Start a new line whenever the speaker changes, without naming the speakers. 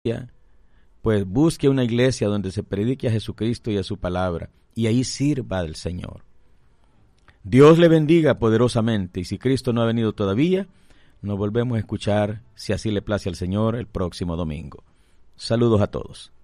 pues busque una iglesia donde se predique a Jesucristo y a su palabra, y ahí sirva al Señor. Dios le bendiga poderosamente, y si Cristo no ha venido todavía, nos volvemos a escuchar, si así le place al Señor, el próximo domingo. Saludos a todos.